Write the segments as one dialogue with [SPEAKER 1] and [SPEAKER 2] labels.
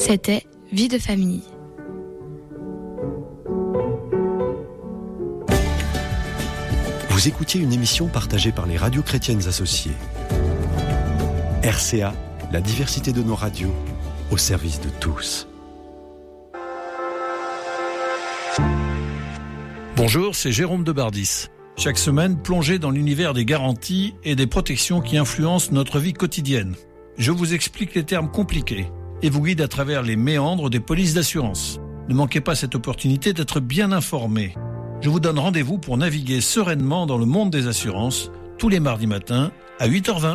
[SPEAKER 1] C'était Vie de famille.
[SPEAKER 2] Vous écoutiez une émission partagée par les radios chrétiennes associées. RCA, la diversité de nos radios, au service de tous.
[SPEAKER 3] Bonjour, c'est Jérôme de Bardis. Chaque semaine, plongez dans l'univers des garanties et des protections qui influencent notre vie quotidienne. Je vous explique les termes compliqués et vous guide à travers les méandres des polices d'assurance. Ne manquez pas cette opportunité d'être bien informé. Je vous donne rendez-vous pour naviguer sereinement dans le monde des assurances tous les mardis matins à 8h20.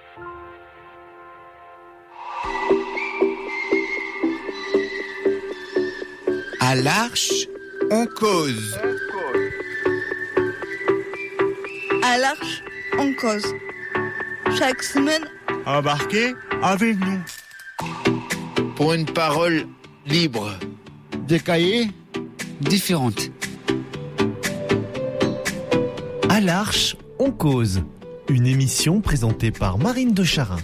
[SPEAKER 4] À l'Arche, on cause.
[SPEAKER 5] À l'Arche, on cause. Chaque semaine,
[SPEAKER 6] embarquez avec nous.
[SPEAKER 4] Pour une parole libre.
[SPEAKER 6] Des cahiers
[SPEAKER 7] différentes.
[SPEAKER 8] À l'Arche, on cause. Une émission présentée par Marine de Charin.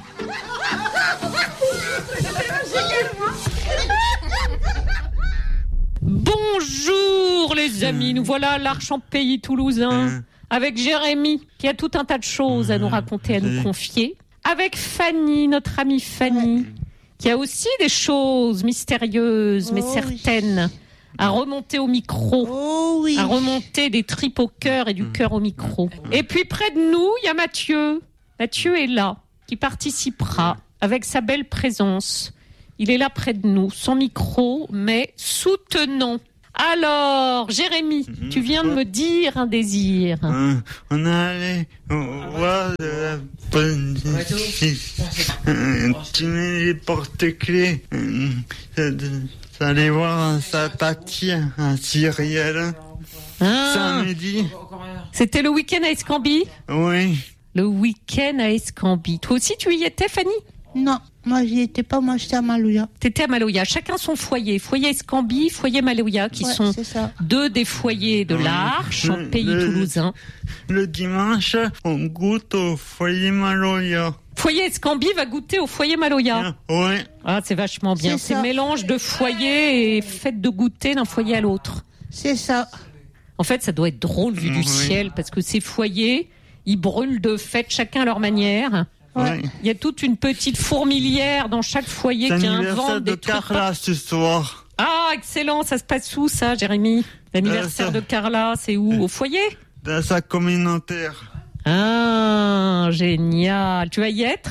[SPEAKER 9] Bonjour les amis, nous voilà à l'Arche en pays toulousain avec Jérémy qui a tout un tas de choses à nous raconter, à nous confier. Avec Fanny, notre amie Fanny, qui a aussi des choses mystérieuses mais certaines à remonter au micro, à remonter des tripes au cœur et du cœur au micro. Et puis près de nous, il y a Mathieu. Mathieu est là, qui participera avec sa belle présence. Il est là près de nous, sans micro, mais soutenant. Alors, Jérémy, tu viens de me dire un désir.
[SPEAKER 6] On est allé voir de la police. Tu mets les porte-clés. Allez voir sa tati à Cyrielle. Samedi.
[SPEAKER 9] C'était le week-end à Escambie ?
[SPEAKER 6] Oui.
[SPEAKER 9] Le week-end à Escambie. Toi aussi, tu y étais, Fanny ?
[SPEAKER 5] Non, moi j'y étais pas, moi j'étais à Maloya.
[SPEAKER 9] T'étais à Maloya, chacun son foyer. Foyer Escambie, foyer Maloya, qui sont deux des foyers de l'Arche, en pays toulousain.
[SPEAKER 6] Le dimanche, on goûte au foyer Maloya.
[SPEAKER 9] Foyer Escambie va goûter au foyer Maloya.
[SPEAKER 6] Oui.
[SPEAKER 9] Ah, c'est vachement bien. C'est mélange de foyer et fête de goûter d'un foyer à l'autre.
[SPEAKER 5] C'est ça.
[SPEAKER 9] En fait, ça doit être drôle vu du ciel, parce que ces foyers, ils brûlent de fête chacun à leur manière.
[SPEAKER 6] Ouais.
[SPEAKER 9] Il y a toute une petite fourmilière dans chaque foyer qui invente des trucs.
[SPEAKER 6] C'est l'anniversaire de Carla ce soir.
[SPEAKER 9] Ah, excellent. Ça se passe où, ça, Jérémy ? L'anniversaire de Carla, c'est où ? Au foyer ?
[SPEAKER 6] Dans sa communautaire.
[SPEAKER 9] Ah, génial. Tu vas y être ?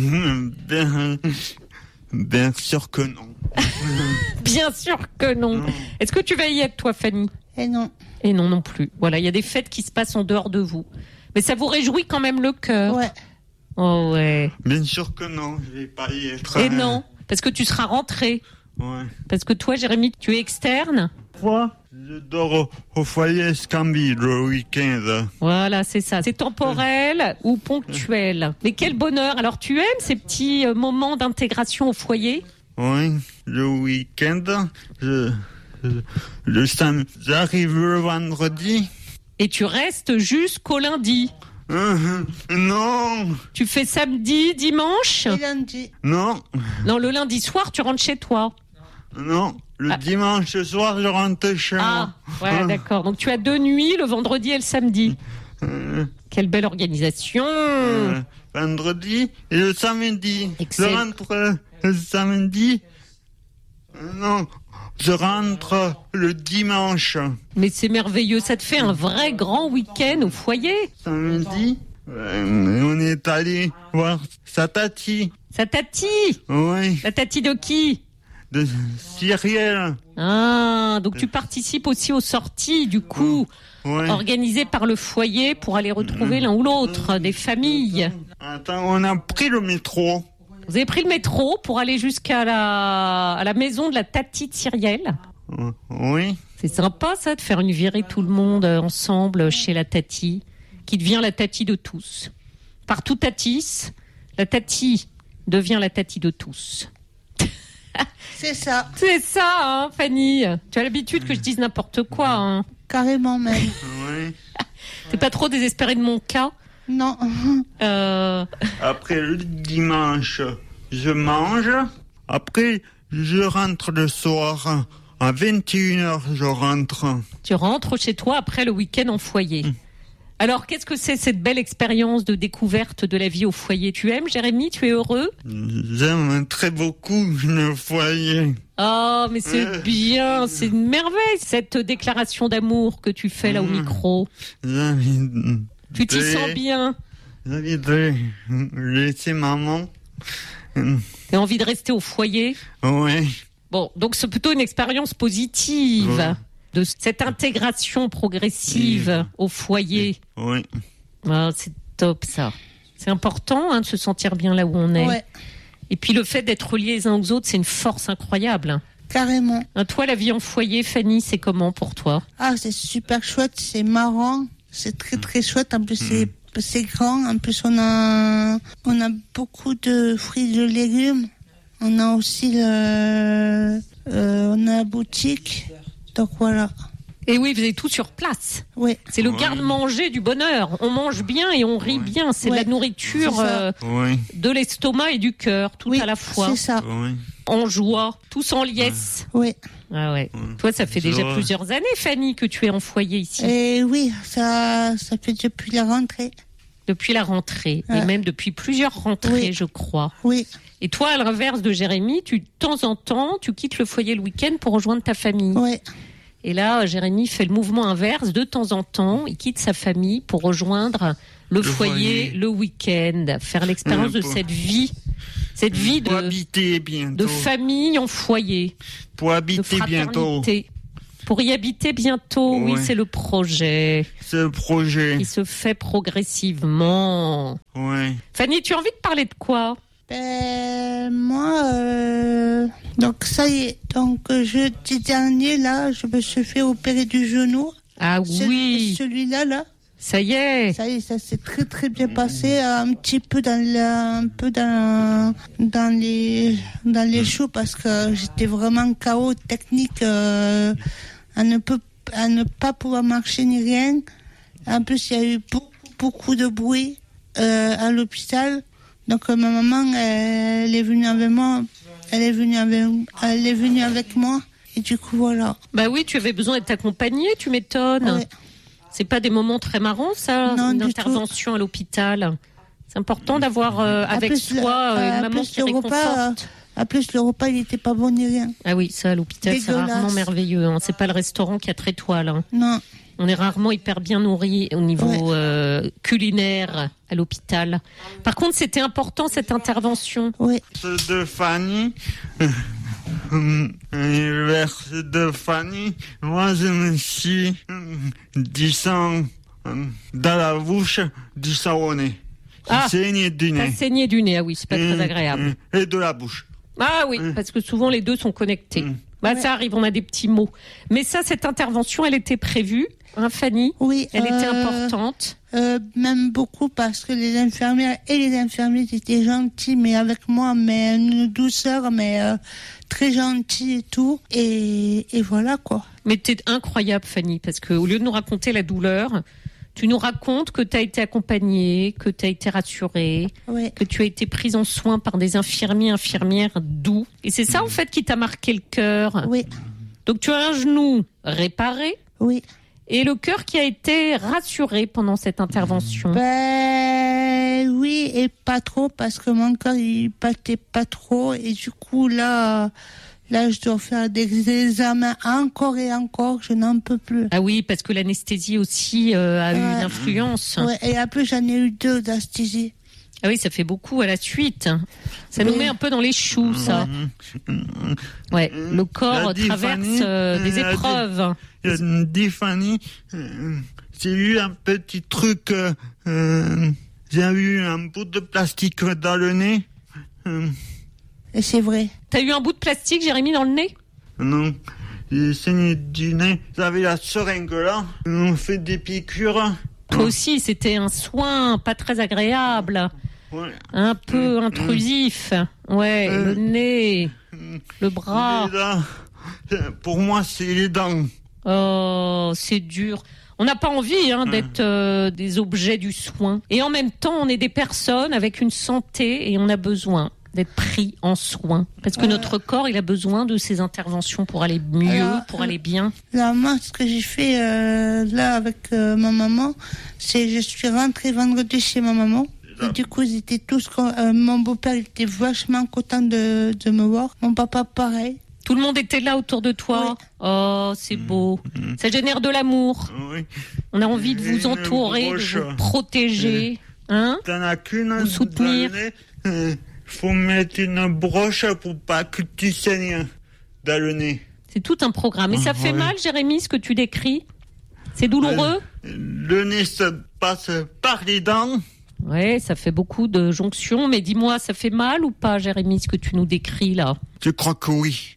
[SPEAKER 6] Bien sûr que non.
[SPEAKER 9] Bien sûr que non. Est-ce que tu vas y être, toi, Fanny ?
[SPEAKER 5] Et non.
[SPEAKER 9] Et non, non plus. Voilà, il y a des fêtes qui se passent en dehors de vous. Mais ça vous réjouit quand même le cœur.
[SPEAKER 5] Ouais.
[SPEAKER 9] Oh ouais.
[SPEAKER 6] Bien sûr que non, je vais pas y être.
[SPEAKER 9] Et non, parce que tu seras rentré.
[SPEAKER 6] Ouais.
[SPEAKER 9] Parce que toi, Jérémy, tu es externe.
[SPEAKER 6] Quoi ? Je dors au foyer Escambie le week-end.
[SPEAKER 9] Voilà, c'est ça. C'est temporel ou ponctuel. Mais quel bonheur. Alors, tu aimes ces petits moments d'intégration au foyer ?
[SPEAKER 6] Oui, le week-end, j'arrive le vendredi.
[SPEAKER 9] Et tu restes jusqu'au lundi ?
[SPEAKER 6] Non.
[SPEAKER 9] Tu fais samedi, dimanche ?
[SPEAKER 5] Et lundi.
[SPEAKER 6] Non.
[SPEAKER 9] Non, le lundi soir, tu rentres chez toi.
[SPEAKER 6] Non, le dimanche soir, je rentre chez moi.
[SPEAKER 9] Ah, ouais, d'accord. Donc tu as 2 nuits, le vendredi et le samedi. Quelle belle organisation.
[SPEAKER 6] Vendredi et le samedi.
[SPEAKER 9] Excellent.
[SPEAKER 6] Je rentre le samedi. Non, je rentre le dimanche.
[SPEAKER 9] Mais c'est merveilleux, ça te fait un vrai grand week-end au foyer.
[SPEAKER 6] Samedi, on est allé voir sa tati.
[SPEAKER 9] Sa tati ?
[SPEAKER 6] Oui.
[SPEAKER 9] La tati de qui ?
[SPEAKER 6] De Cyrielle.
[SPEAKER 9] Ah, donc tu participes aussi aux sorties, du coup, organisées par le foyer pour aller retrouver l'un ou l'autre des familles.
[SPEAKER 6] Attends, on a pris le métro.
[SPEAKER 9] Vous avez pris le métro pour aller jusqu'à la maison de la tati de Cyrielle ?
[SPEAKER 6] Oui.
[SPEAKER 9] C'est sympa, ça, de faire une virée tout le monde ensemble chez la tati, qui devient la tati de tous. Partout tatisse, la tati devient la tati de tous.
[SPEAKER 5] C'est ça.
[SPEAKER 9] C'est ça, hein, Fanny. Tu as l'habitude que je dise n'importe quoi, hein.
[SPEAKER 5] Carrément même.
[SPEAKER 6] Oui.
[SPEAKER 9] T'es pas trop désespéré de mon cas ?
[SPEAKER 5] Non.
[SPEAKER 6] Après le dimanche, je mange. Après, Je rentre le soir. À 21h, je rentre.
[SPEAKER 9] Tu rentres chez toi après le week-end en foyer. Alors, qu'est-ce que c'est cette belle expérience de découverte de la vie au foyer? Tu aimes, Jérémy? Tu es heureux?
[SPEAKER 6] J'aime très beaucoup le foyer.
[SPEAKER 9] Oh, mais c'est bien, c'est une merveille, cette déclaration d'amour que tu fais là au micro. Tu t'y sens bien?
[SPEAKER 6] J'avais laissé maman.
[SPEAKER 9] T'as envie de rester au foyer?
[SPEAKER 6] Ouais.
[SPEAKER 9] Bon, donc c'est plutôt une expérience positive. Ouais. De cette intégration progressive au foyer.
[SPEAKER 6] Oui.
[SPEAKER 9] Ah, c'est top ça. C'est important de se sentir bien là où on est.
[SPEAKER 5] Ouais.
[SPEAKER 9] Et puis le fait d'être liés les uns aux autres, c'est une force incroyable.
[SPEAKER 5] Carrément.
[SPEAKER 9] Toi, la vie en foyer, Fanny, c'est comment pour toi?
[SPEAKER 5] Ah, c'est super chouette, c'est marrant, c'est très très chouette. En plus, c'est grand. En plus, on a beaucoup de fruits et de légumes. On a aussi on a la boutique. Donc voilà.
[SPEAKER 9] Et oui, vous avez tout sur place.
[SPEAKER 5] Oui.
[SPEAKER 9] C'est le garde-manger du bonheur. On mange bien et on rit bien. C'est de la nourriture de l'estomac et du cœur, tout à la fois.
[SPEAKER 5] C'est ça.
[SPEAKER 6] Oui.
[SPEAKER 9] En joie, tous en liesse.
[SPEAKER 5] Oui.
[SPEAKER 9] Ah ouais. Toi, ça fait déjà plusieurs années, Fanny, que tu es en foyer ici.
[SPEAKER 5] Et oui, ça fait depuis la rentrée.
[SPEAKER 9] Depuis la rentrée. Et même depuis plusieurs rentrées, je crois.
[SPEAKER 5] Oui.
[SPEAKER 9] Et toi, à l'inverse de Jérémy, de temps en temps, tu quittes le foyer le week-end pour rejoindre ta famille.
[SPEAKER 5] Oui.
[SPEAKER 9] Et là, Jérémy fait le mouvement inverse. De temps en temps, il quitte sa famille pour rejoindre le foyer le week-end, faire l'expérience de cette vie
[SPEAKER 6] pour habiter bientôt.
[SPEAKER 9] De famille en foyer.
[SPEAKER 6] Pour habiter bientôt.
[SPEAKER 9] Pour y habiter bientôt, oui, c'est le projet.
[SPEAKER 6] C'est le projet.
[SPEAKER 9] Qui se fait progressivement.
[SPEAKER 6] Oui.
[SPEAKER 9] Fanny, tu as envie de parler de quoi?
[SPEAKER 5] Moi, donc ça y est, donc jeudi dernier, là, je me suis fait opérer du genou.
[SPEAKER 9] Ah oui.
[SPEAKER 5] Celui-là, là.
[SPEAKER 9] Ça y est.
[SPEAKER 5] Ça y est, ça s'est très très bien passé, un petit peu dans les choux parce que j'étais vraiment KO technique, à ne pas pouvoir marcher ni rien. En plus, il y a eu beaucoup de bruit à l'hôpital. Donc ma maman, elle est venue avec moi. Elle est venue avec moi. Et du coup, voilà.
[SPEAKER 9] Bah oui, tu avais besoin d'être accompagnée, tu m'étonnes. Ouais. C'est pas des moments très marrants, ça, une intervention à l'hôpital. C'est important d'avoir avec soi une maman qui réconforte.
[SPEAKER 5] En plus, le repas, il n'était pas bon ni rien.
[SPEAKER 9] Ah oui, ça, à l'hôpital, c'est rarement merveilleux. Hein. C'est pas le restaurant qui a 4 étoiles. Hein.
[SPEAKER 5] Non.
[SPEAKER 9] On est rarement hyper bien nourri au niveau culinaire à l'hôpital. Par contre, c'était important cette intervention.
[SPEAKER 5] Oui.
[SPEAKER 6] De Fanny, de Fanny, moi je me suis du sang dans la bouche, du sang au nez. Saigné du nez.
[SPEAKER 9] Saigné du nez, ah oui, c'est pas très agréable.
[SPEAKER 6] Et de la bouche.
[SPEAKER 9] Ah oui, parce que souvent les deux sont connectés. Ça arrive, on a des petits mots. Mais ça, cette intervention, elle était prévue, hein, Fanny?
[SPEAKER 5] Oui.
[SPEAKER 9] Elle était importante.
[SPEAKER 5] Même beaucoup parce que les infirmières et les infirmiers étaient gentils, mais avec moi, mais une douceur, mais très gentils et tout. Et voilà, quoi.
[SPEAKER 9] Mais t'es incroyable, Fanny, parce que au lieu de nous raconter la douleur, tu nous racontes que tu as été accompagnée, que tu as été rassurée, que tu as été prise en soin par des infirmières doux. Et c'est ça, en fait, qui t'a marqué le cœur.
[SPEAKER 5] Oui.
[SPEAKER 9] Donc, tu as un genou réparé.
[SPEAKER 5] Oui.
[SPEAKER 9] Et le cœur qui a été rassuré pendant cette intervention.
[SPEAKER 5] Oui, et pas trop, parce que mon cœur, il battait pas trop. Et du coup, là, je dois faire des examens encore et encore, je n'en peux plus.
[SPEAKER 9] Ah oui, parce que l'anesthésie aussi a eu une influence.
[SPEAKER 5] Ouais, et après, j'en ai eu 2 d'anesthésie.
[SPEAKER 9] Ah oui, ça fait beaucoup à la suite. Ça nous met un peu dans les choux, ça. Ouais, le corps traverse des épreuves.
[SPEAKER 6] Dit Fanny, j'ai eu un petit truc, j'ai eu un bout de plastique dans le nez.
[SPEAKER 5] Et c'est vrai.
[SPEAKER 9] T'as eu un bout de plastique, Jérémy, dans le nez?
[SPEAKER 6] Non, j'ai saigné du nez. J'avais la seringue là. On fait des piqûres.
[SPEAKER 9] Toi aussi, c'était un soin pas très agréable.
[SPEAKER 6] Ouais.
[SPEAKER 9] Un peu intrusif. Ouais, le nez, le bras.
[SPEAKER 6] Pour moi, c'est les dents.
[SPEAKER 9] Oh, c'est dur. On n'a pas envie d'être des objets du soin. Et en même temps, on est des personnes avec une santé et on a besoin d'être pris en soin. Parce que notre corps, il a besoin de ces interventions pour aller mieux, pour aller bien.
[SPEAKER 5] Là, moi, ce que j'ai fait là avec ma maman, c'est je suis rentrée vendredi chez ma maman. Et du coup, ils étaient tous... mon beau-père il était vachement content de me voir. Mon papa, pareil.
[SPEAKER 9] Tout le monde était là autour de toi. Oui. Oh, c'est beau. Ça génère de l'amour. Oui. On a envie de vous entourer, de vous protéger. Hein?
[SPEAKER 6] T'en as qu'une.
[SPEAKER 9] Vous soutenir.
[SPEAKER 6] Faut mettre une broche pour pas que tu saignes dans le nez.
[SPEAKER 9] C'est tout un programme. Et ça fait mal, Jérémy, ce que tu décris? C'est douloureux?
[SPEAKER 6] Le nez se passe par les dents.
[SPEAKER 9] Ouais, ça fait beaucoup de jonctions. Mais dis-moi, ça fait mal ou pas, Jérémy, ce que tu nous décris là?
[SPEAKER 6] Je crois que oui.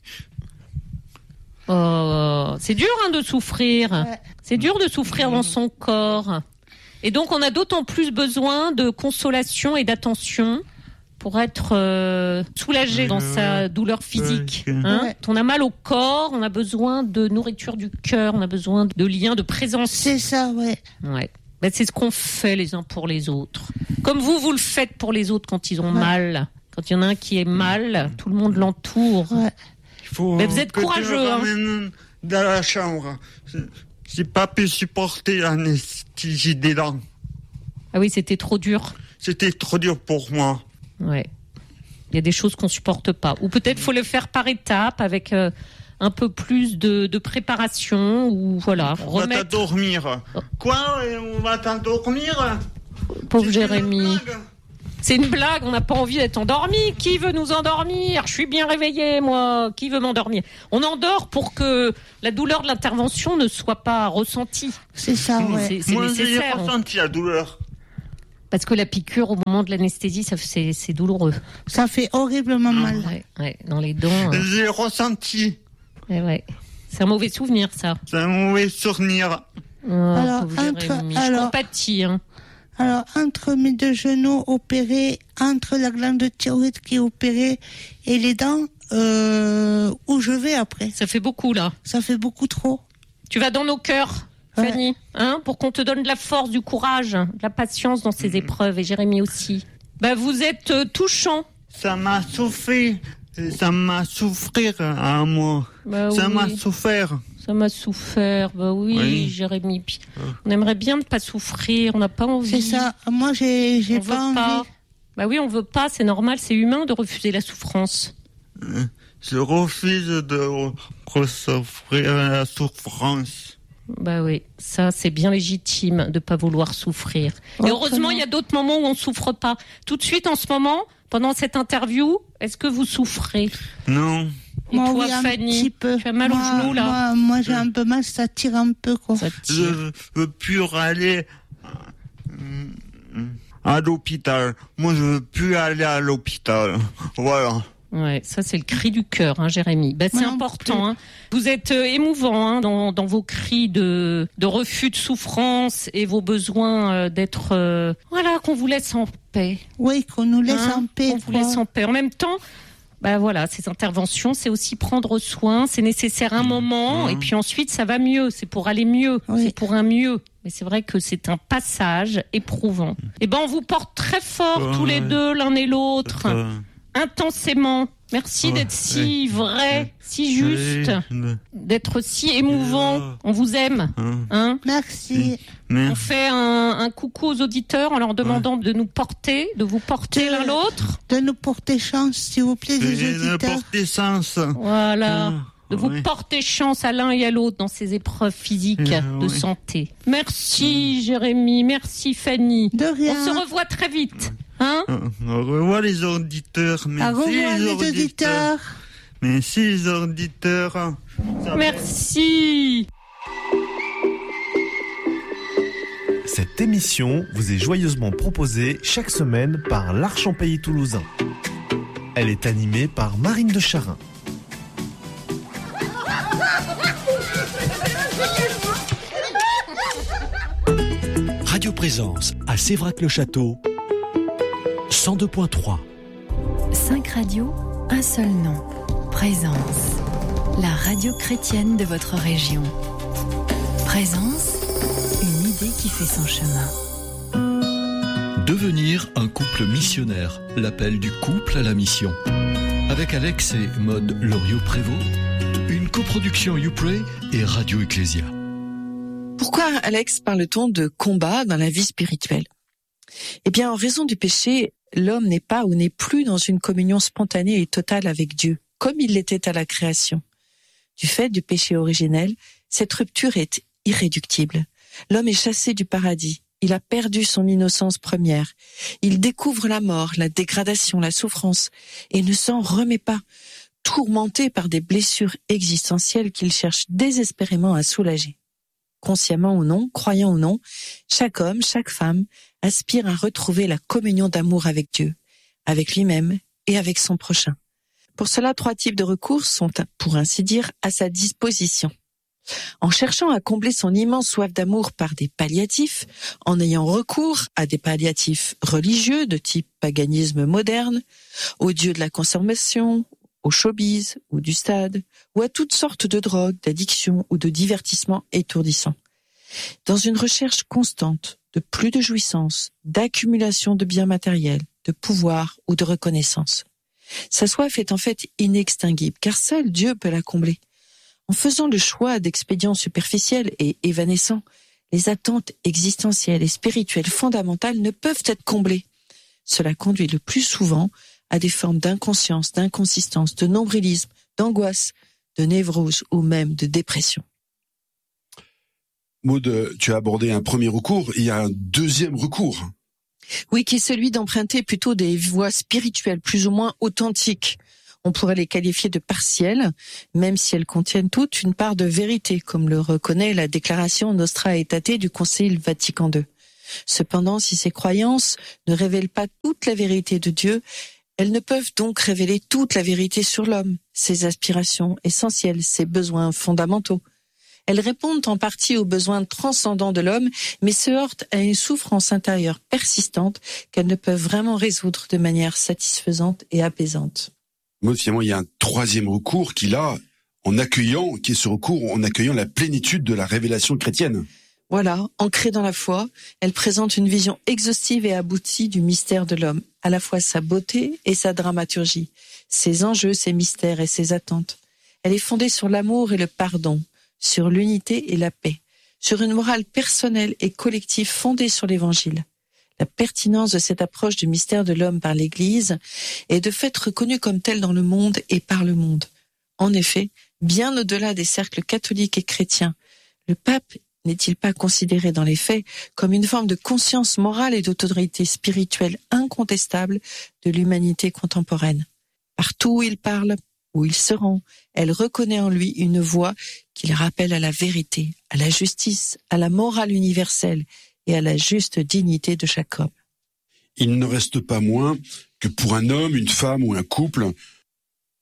[SPEAKER 9] Oh, c'est dur de souffrir. Ouais. C'est dur de souffrir dans son corps. Et donc, on a d'autant plus besoin de consolation et d'attention pour être soulagé dans sa douleur physique. Hein? On a mal au corps, on a besoin de nourriture du cœur, on a besoin de liens, de présence.
[SPEAKER 5] C'est ça, ouais.
[SPEAKER 9] Ben, c'est ce qu'on fait les uns pour les autres. Comme vous le faites pour les autres quand ils ont mal. Quand il y en a un qui est mal, tout le monde l'entoure. Ouais.
[SPEAKER 6] Mais
[SPEAKER 9] vous êtes courageux.
[SPEAKER 6] Dans la chambre. J'ai pas pu supporter l'anesthésie des dents.
[SPEAKER 9] Ah oui, c'était trop dur.
[SPEAKER 6] C'était trop dur pour moi.
[SPEAKER 9] Ouais. Il y a des choses qu'on supporte pas. Ou peut-être faut le faire par étapes avec un peu plus de préparation ou voilà.
[SPEAKER 6] On va t'endormir. Quoi? On va t'endormir?
[SPEAKER 9] Pauvre Jérémy. C'est une blague, on n'a pas envie d'être endormi. Qui veut nous endormir? Je suis bien réveillée, moi. Qui veut m'endormir? On endort pour que la douleur de l'intervention ne soit pas ressentie.
[SPEAKER 5] C'est ça, ouais.
[SPEAKER 9] C'est
[SPEAKER 6] moi,
[SPEAKER 9] nécessaire.
[SPEAKER 6] J'ai ressenti la douleur.
[SPEAKER 9] Parce que la piqûre au moment de l'anesthésie, c'est douloureux.
[SPEAKER 5] Ça fait horriblement mal.
[SPEAKER 9] Ouais, dans les dents.
[SPEAKER 6] J'ai ressenti.
[SPEAKER 9] Ouais. C'est un mauvais souvenir, ça.
[SPEAKER 6] C'est un mauvais souvenir.
[SPEAKER 5] Alors,
[SPEAKER 9] je compatis, hein.
[SPEAKER 5] Alors, entre mes deux genoux opérés, entre la glande de thyroïde qui est opérée et les dents, où je vais après?
[SPEAKER 9] Ça fait beaucoup, là.
[SPEAKER 5] Ça fait beaucoup trop.
[SPEAKER 9] Tu vas dans nos cœurs, Fanny, pour qu'on te donne de la force, du courage, de la patience dans ces épreuves, et Jérémy aussi. Bah, vous êtes touchant.
[SPEAKER 6] Ça m'a souffert. Ça m'a souffrir à moi.
[SPEAKER 9] Bah,
[SPEAKER 6] ça
[SPEAKER 9] oui.
[SPEAKER 6] m'a souffert.
[SPEAKER 9] Ça m'a souffert, bah oui. Jérémy. On aimerait bien ne pas souffrir, on n'a pas envie.
[SPEAKER 5] C'est ça, moi j'ai pas envie.
[SPEAKER 9] Bah oui, on veut pas, c'est normal, c'est humain de refuser la souffrance.
[SPEAKER 6] Je refuse de souffrir la souffrance.
[SPEAKER 9] Bah oui, ça c'est bien légitime de pas vouloir souffrir. Et heureusement, il y a d'autres moments où on souffre pas. Tout de suite en ce moment, pendant cette interview, est-ce que vous souffrez?
[SPEAKER 6] Non.
[SPEAKER 9] Et
[SPEAKER 5] moi,
[SPEAKER 9] toi,
[SPEAKER 5] oui,
[SPEAKER 9] Fanny, tu as mal au genou, là?
[SPEAKER 5] Moi, j'ai un peu mal, ça tire un peu, quoi.
[SPEAKER 6] Je veux plus aller à l'hôpital. Moi, je veux plus aller à l'hôpital. Voilà.
[SPEAKER 9] Ouais, ça c'est le cri du cœur, hein, Jérémy. Bah, c'est important. Hein. Vous êtes émouvant hein, dans vos cris de refus de souffrance et vos besoins d'être... voilà, qu'on vous laisse en paix.
[SPEAKER 5] Oui, qu'on nous laisse en paix.
[SPEAKER 9] Qu'on vous laisse en paix. En même temps... Bah voilà, ces interventions, c'est aussi prendre soin, c'est nécessaire un moment, et puis ensuite ça va mieux, c'est pour aller mieux, c'est pour un mieux. Mais c'est vrai que c'est un passage éprouvant. Et ben on vous porte très fort tous les deux, l'un et l'autre, intensément. Merci d'être si vrai, si juste, d'être si émouvant. On vous aime. Hein?
[SPEAKER 5] Merci.
[SPEAKER 9] On fait un coucou aux auditeurs en leur demandant de nous porter, de vous porter l'un l'autre.
[SPEAKER 5] De nous porter chance, s'il vous plaît, les auditeurs.
[SPEAKER 6] De porter chance.
[SPEAKER 9] Voilà. De vous porter chance à l'un et à l'autre dans ces épreuves physiques de santé. Merci Jérémy, merci Fanny.
[SPEAKER 5] De rien.
[SPEAKER 9] On se revoit très vite. Hein?
[SPEAKER 6] Au revoir les auditeurs. Merci
[SPEAKER 5] au revoir les auditeurs.
[SPEAKER 6] Merci les auditeurs.
[SPEAKER 9] Merci.
[SPEAKER 8] Cette émission vous est joyeusement proposée chaque semaine par l'Arche en Pays Toulousain. Elle est animée par Marine de Charin.
[SPEAKER 2] Radio Présence à Sévrac-le-Château, 102.3.
[SPEAKER 7] 5 radios, un seul nom. Présence. La radio chrétienne de votre région. Présence, une idée qui fait son chemin.
[SPEAKER 2] Devenez Devenir un couple missionnaire, l'appel du couple à la mission. Avec Alex et Maude Loriot-Prévost, une coproduction YouPray et Radio Ecclésia.
[SPEAKER 10] Pourquoi, Alex, parle-t-on de combat dans la vie spirituelle ? Eh bien, en raison du péché, l'homme n'est pas ou n'est plus dans une communion spontanée et totale avec Dieu, comme il l'était à la création. Du fait du péché originel, cette rupture est irréductible. L'homme est chassé du paradis. Il a perdu son innocence première. Il découvre la mort, la dégradation, la souffrance, et ne s'en remet pas, tourmenté par des blessures existentielles qu'il cherche désespérément à soulager. Consciemment ou non, croyant ou non, chaque homme, chaque femme aspire à retrouver la communion d'amour avec Dieu, avec lui-même et avec son prochain. Pour cela, 3 types de recours sont, pour ainsi dire, à sa disposition. En cherchant à combler son immense soif d'amour par des palliatifs, en ayant recours à des palliatifs religieux de type paganisme moderne, aux dieux de la consommation, au showbiz ou du stade, ou à toutes sortes de drogues, d'addictions ou de divertissements étourdissants. Dans une recherche constante de plus de jouissance, d'accumulation de biens matériels, de pouvoir ou de reconnaissance. Sa soif est en fait inextinguible, car seul Dieu peut la combler. En faisant le choix d'expédients superficiels et évanescents, les attentes existentielles et spirituelles fondamentales ne peuvent être comblées. Cela conduit le plus souvent à des formes d'inconscience, d'inconsistance, de nombrilisme, d'angoisse, de névrose ou même de dépression.
[SPEAKER 11] Maude, tu as abordé un premier recours, il y a un deuxième recours.
[SPEAKER 10] Oui, qui est celui d'emprunter plutôt des voies spirituelles plus ou moins authentiques. On pourrait les qualifier de partielles, même si elles contiennent toutes une part de vérité, comme le reconnaît la déclaration Nostra Aetate du Concile Vatican II. Cependant, si ces croyances ne révèlent pas toute la vérité de Dieu, elles ne peuvent donc révéler toute la vérité sur l'homme, ses aspirations essentielles, ses besoins fondamentaux. Elles répondent en partie aux besoins transcendants de l'homme, mais se heurtent à une souffrance intérieure persistante qu'elles ne peuvent vraiment résoudre de manière satisfaisante et apaisante.
[SPEAKER 11] Maude, finalement, il y a un troisième recours qui est ce recours en accueillant la plénitude de la révélation chrétienne.
[SPEAKER 10] Voilà, ancrée dans la foi, elle présente une vision exhaustive et aboutie du mystère de l'homme, à la fois sa beauté et sa dramaturgie, ses enjeux, ses mystères et ses attentes. Elle est fondée sur l'amour et le pardon, sur l'unité et la paix, sur une morale personnelle et collective fondée sur l'Évangile. La pertinence de cette approche du mystère de l'homme par l'Église est de fait reconnue comme telle dans le monde et par le monde. En effet, bien au-delà des cercles catholiques et chrétiens, le pape n'est-il pas considéré dans les faits comme une forme de conscience morale et d'autorité spirituelle incontestable de l'humanité contemporaine? Partout où il parle, où il se rend, elle reconnaît en lui une voix qui le rappelle à la vérité, à la justice, à la morale universelle et à la juste dignité de chaque homme.
[SPEAKER 11] Il ne reste pas moins que pour un homme, une femme ou un couple,